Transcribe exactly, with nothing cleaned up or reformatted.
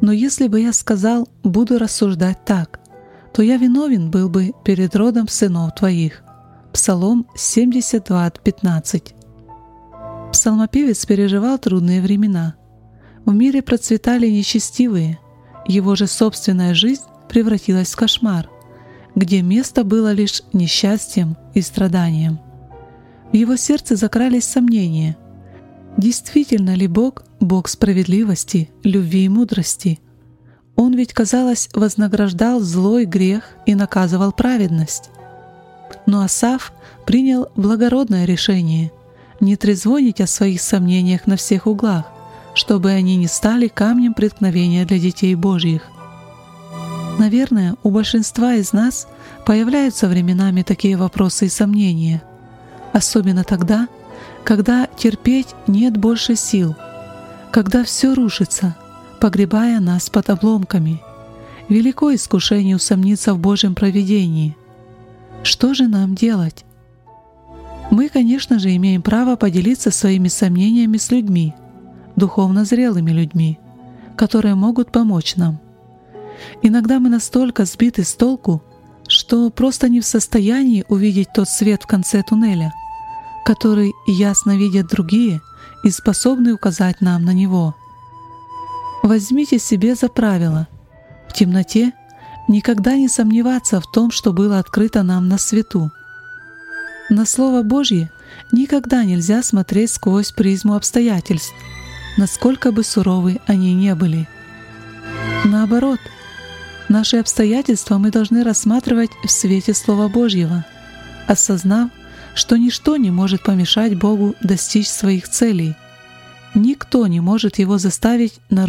Но если бы я сказал, буду рассуждать так, то я виновен был бы перед родом сынов твоих». Псалом семьдесят два, пятнадцать. Псалмопевец переживал трудные времена. В мире процветали нечестивые, его же собственная жизнь превратилась в кошмар, где место было лишь несчастьем и страданием. В его сердце закрались сомнения. Действительно ли Бог — Бог справедливости, любви и мудрости? Он ведь, казалось, вознаграждал злой грех и наказывал праведность. Но Асаф принял благородное решение — не трезвонить о своих сомнениях на всех углах, чтобы они не стали камнем преткновения для детей Божьих. Наверное, у большинства из нас появляются временами такие вопросы и сомнения, особенно тогда, когда терпеть нет больше сил, когда все рушится, погребая нас под обломками. Велико искушение усомниться в Божьем провидении. Что же нам делать? Мы, конечно же, имеем право поделиться своими сомнениями с людьми, духовно зрелыми людьми, которые могут помочь нам. Иногда мы настолько сбиты с толку, что просто не в состоянии увидеть тот свет в конце туннеля, который ясно видят другие и способны указать нам на него. Возьмите себе за правило в темноте никогда не сомневаться в том, что было открыто нам на свету. На Слово Божье никогда нельзя смотреть сквозь призму обстоятельств, насколько бы суровы они не были. Наоборот, наши обстоятельства мы должны рассматривать в свете Слова Божьего, осознав, что ничто не может помешать Богу достичь своих целей. Никто не может Его заставить нарушить